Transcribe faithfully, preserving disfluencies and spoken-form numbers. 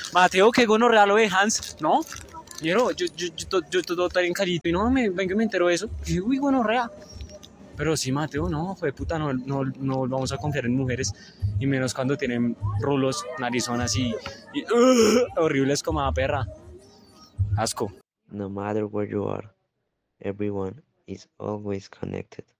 Mateo, que gonorrea lo de Hans, ¿no? Yo, yo, yo, yo, yo todo estar en carito y no, me, vengo y me entero de eso. Y yo, uy, gonorrea. Pero sí, Mateo, no, fue puta, no, no, no vamos a confiar en mujeres. Y menos cuando tienen rulos, narizonas y, y uh, horribles como la perra. Asco. No matter where you are, everyone is always connected.